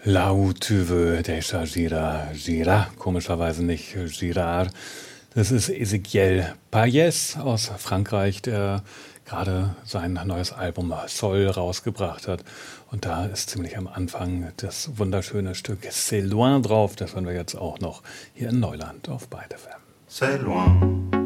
Là où tu veux déjà Gira, komischerweise nicht Girard. Das ist Ezequiel Payés aus Frankreich, der gerade sein neues Album Sol rausgebracht hat. Und da ist ziemlich am Anfang das wunderschöne Stück C'est loin drauf. Das hören wir jetzt auch noch hier in Neuland auf Beide FM. C'est loin.